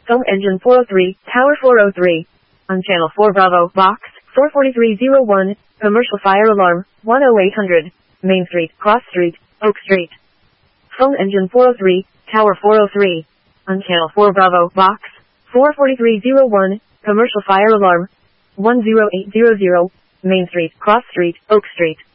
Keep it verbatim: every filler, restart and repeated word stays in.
Phone engine four oh three, tower four oh three. On channel four Bravo, box, four forty-three oh one, commercial fire alarm, one oh eight hundred. Main Street, Cross Street, Oak Street. Phone engine four oh three, tower four oh three. On channel four Bravo, box, four forty-three oh one, commercial fire alarm, one oh eight hundred. Main Street, Cross Street, Oak Street.